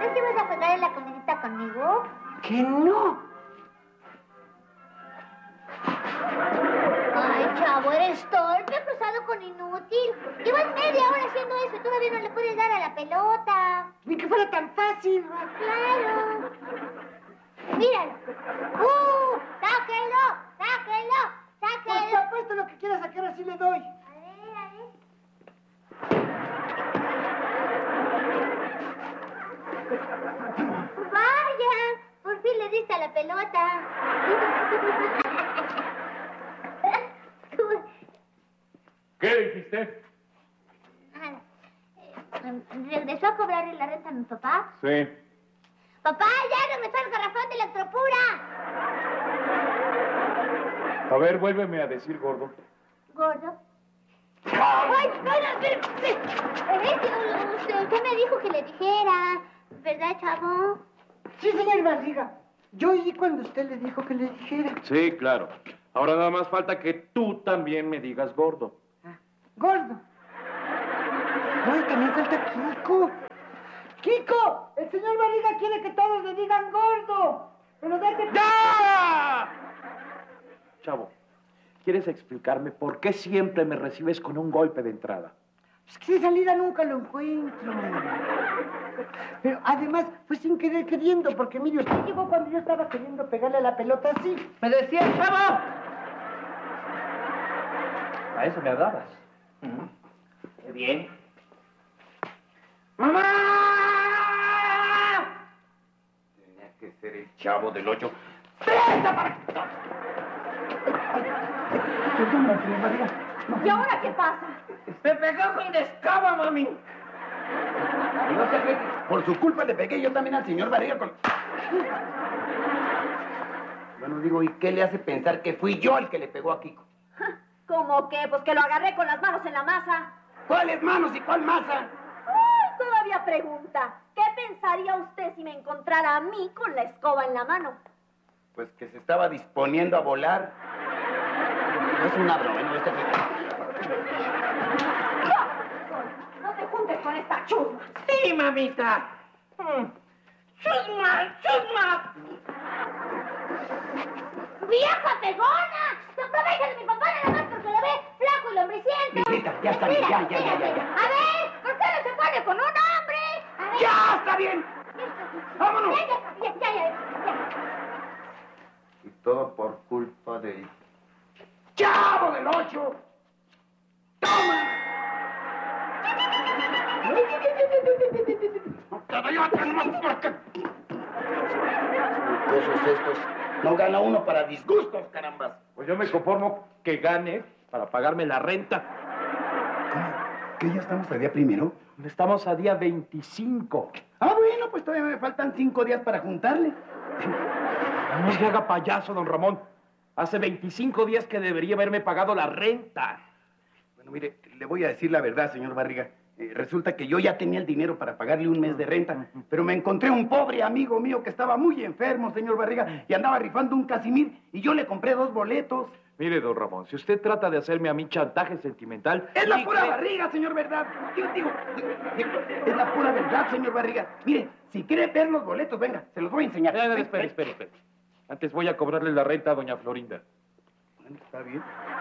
¿Ahora sí vas a jugar en la comidita conmigo? ¡Que no! Ay, chavo, eres torpe, cruzado con inútil. Llevas media hora haciendo eso y todavía no le puedes dar a la pelota. Ni que fuera tan fácil. Claro. Míralo. ¡Sáquenlo! ¡Sáquenlo! Pues te ¡Sáquenlo! apuesto lo que quieras a que ahora sí le doy. A ver. Vaya, por fin le diste a la pelota. ¿Qué dijiste? ¿Regresó a cobrarle la renta a mi papá? Sí. ¡Papá, ya regresó el garrafón de Electropura! A ver, vuélveme a decir gordo. ¿Gordo? ¡Ay, usted me dijo que le dijera, ¿verdad, chavo? Sí, señor Barriga. Yo oí cuando usted le dijo que le dijera. Sí, claro. Ahora nada más falta que tú también me digas gordo. Gordo. No, y también falta Kiko. ¡Kiko! El señor Barriga quiere que todos le digan gordo. Pero date... ¡Ya! Chavo, ¿quieres explicarme por qué siempre me recibes con un golpe de entrada? Es que de salida nunca lo encuentro. Pero además fue sin querer queriendo, porque mire, usted llegó cuando yo estaba queriendo pegarle a la pelota así. Me decía, chavo. A eso me hablabas. Qué bien. ¡Mamá! Tenía que ser el Chavo del 8. ¡Presta para... Perdón, señor Barriga. ¿Y ahora qué pasa? ¡Me pegó con descaba, mami! Y no sé qué, por su culpa le pegué yo también al señor Barriga con... Bueno, digo, ¿y qué le hace pensar que fui yo el que le pegó a Kiko? ¿Cómo qué? Pues que lo agarré con las manos en la masa. ¿Cuáles manos y cuál masa? ¡Ay, todavía pregunta! ¿Qué pensaría usted si me encontrara a mí con la escoba en la mano? Pues que se estaba disponiendo a volar. No es una broma, no está... No te juntes con esta chusma. ¡Sí, mamita! ¡Chusma, chusma! ¡Vieja pegona! ¡Se aprovecha de mi papá nada más porque lo ve flaco y lombriciento! Mijita, ya está bien, ya. A ver, ¿por qué no se pone con un hombre? A ver. ¡Ya está bien! ¡Vámonos! Ya. Y todo por culpa del Chavo del 8. ¡Toma! ¡Te doy otra nomás porque... Todos estos. No gana uno para disgustos, carambas. Pues yo me conformo que gane para pagarme la renta. ¿Qué ya estamos a día primero? Estamos a día 25. Ah, bueno, pues todavía me faltan 5 días para juntarle. No se haga payaso, don Ramón. Hace 25 días que debería haberme pagado la renta. Bueno, mire, le voy a decir la verdad, señor Barriga. Resulta que yo ya tenía el dinero para pagarle un mes de renta, pero me encontré un pobre amigo mío que estaba muy enfermo, señor Barriga, y andaba rifando un Casimir, y yo le compré 2 boletos. Mire, don Ramón, si usted trata de hacerme a mí chantaje sentimental... ¡Es la ¿y pura qué? Barriga, señor Verdad! Yo digo, es la pura verdad, señor Barriga. Mire, si quiere ver los boletos, venga, se los voy a enseñar. Espere. Antes voy a cobrarle la renta a doña Florinda. Bueno, está bien.